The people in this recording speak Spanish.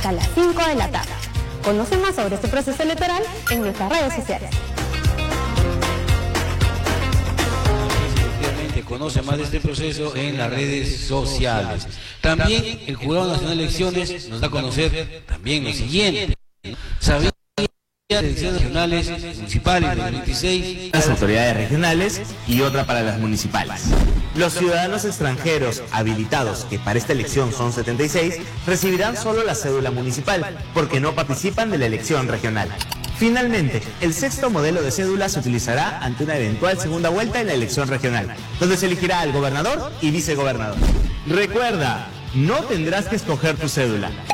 hasta las 5 de la tarde. Conoce más sobre este proceso electoral en nuestras redes sociales. Conoce más de este proceso en las redes sociales. También el Jurado Nacional de Elecciones nos da a conocer también lo siguiente. ¿Sabía que las elecciones regionales municipales del 2026? Las autoridades regionales y otra para las municipales. Los ciudadanos extranjeros habilitados, que para esta elección son 76, recibirán solo la cédula municipal, porque no participan de la elección regional. Finalmente, el sexto modelo de cédula se utilizará ante una eventual segunda vuelta en la elección regional, donde se elegirá al gobernador y vicegobernador. Recuerda, no tendrás que escoger tu cédula.